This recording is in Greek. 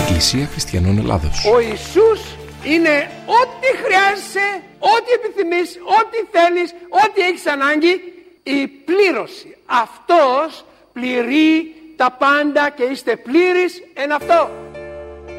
Εκκλησία Χριστιανών Ελλάδος. Ο Ιησούς είναι ό,τι χρειάζεσαι, ό,τι επιθυμείς, ό,τι θέλεις, ό,τι έχεις ανάγκη, η πλήρωση. Αυτός πληρεί τα πάντα και είστε πλήρεις εν αυτό.